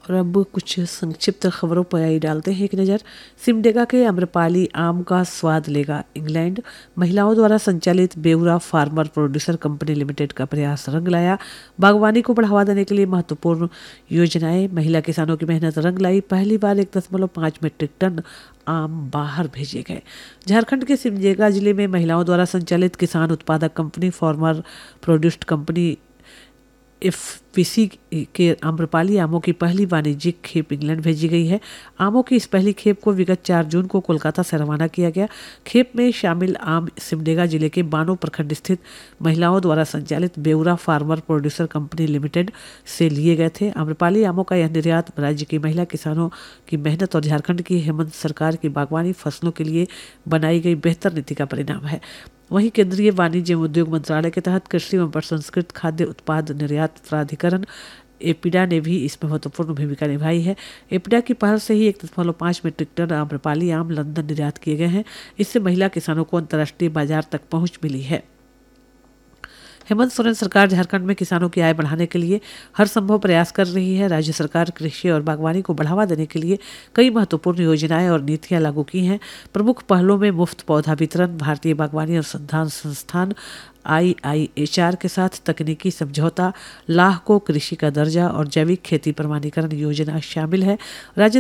और अब कुछ संक्षिप्त खबरों पर आई डालते हैं एक नज़र। सिमडेगा के आम्रपाली आम का स्वाद लेगा इंग्लैंड। महिलाओं द्वारा संचालित बेउरा फार्मर प्रोड्यूसर कंपनी लिमिटेड का प्रयास रंग लाया। बागवानी को बढ़ावा देने के लिए महत्वपूर्ण योजनाएं। महिला किसानों की मेहनत रंग लाई। पहली बार 1.5 मीट्रिक टन आम बाहर भेजे गए। झारखंड के सिमडेगा जिले में महिलाओं द्वारा संचालित किसान उत्पादक company farmer produced company FPC के आम्रपाली आमों की पहली वाणिज्यिक खेप इंग्लैंड भेजी गई है। आमों की इस पहली खेप को विगत 4 जून को कोलकाता से रवाना किया गया। खेप में शामिल आम सिमडेगा जिले के बानो प्रखंड स्थित महिलाओं द्वारा संचालित बेउरा फार्मर प्रोड्यूसर कंपनी लिमिटेड से लिए गए थे। आम्रपाली आमों का यह निर्यात राज्य की महिला किसानों की मेहनत और झारखंड की हेमंत सरकार की बागवानी फसलों के लिए बनाई गई बेहतर नीति का परिणाम है। वहीं केंद्रीय वाणिज्य एवं उद्योग मंत्रालय के तहत कृषि एवं प्रसंस्कृत खाद्य उत्पाद निर्यात प्राधिकरण एपिडा ने भी इसमें महत्वपूर्ण भूमिका निभाई है। एपिडा की पहल से ही 1.5 मीट्रिक टन आम्रपाली आम लंदन निर्यात किए गए हैं। इससे महिला किसानों को अंतर्राष्ट्रीय बाजार तक पहुंच मिली है। हेमंत सोरेन सरकार झारखंड में किसानों की आय बढ़ाने के लिए हर संभव प्रयास कर रही है। राज्य सरकार कृषि और बागवानी को बढ़ावा देने के लिए कई महत्वपूर्ण योजनाएं और नीतियां लागू की हैं। प्रमुख पहलों में मुफ्त पौधा वितरण, भारतीय बागवानी अनुसंधान संस्थान IIHR के साथ तकनीकी समझौता, लाह को कृषि का दर्जा और जैविक खेती प्रमाणीकरण योजना शामिल है। राज्य